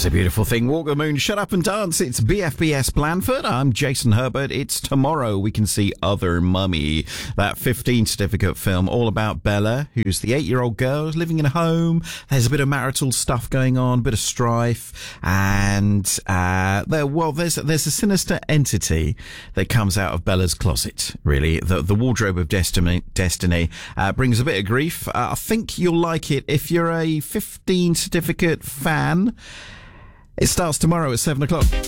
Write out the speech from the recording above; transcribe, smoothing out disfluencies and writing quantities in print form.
a beautiful thing. Walk the moon, shut up and dance. It's BFBS Blandford. I'm Jason Herbert. It's tomorrow we can see Other Mummy, that 15 certificate film all about Bella, who's the 8-year-old girl living in a home. There's a bit of marital stuff going on, a bit of strife, and there's a sinister entity that comes out of Bella's closet. Really, the wardrobe of destiny brings a bit of grief. I think you'll like it if you're a 15 certificate fan. It starts tomorrow at 7 o'clock.